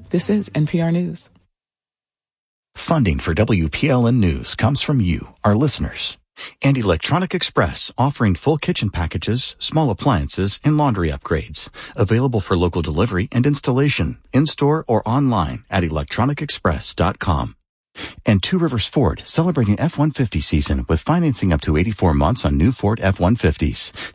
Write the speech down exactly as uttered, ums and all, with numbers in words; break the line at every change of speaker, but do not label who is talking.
This is N P R News.
Funding for W P L N News comes from you, our listeners, and Electronic Express, offering full kitchen packages, small appliances, and laundry upgrades. Available for local delivery and installation, in-store or online at electronic express dot com. And Two Rivers Ford, celebrating F one fifty season with financing up to eighty-four months on new Ford F one fifties.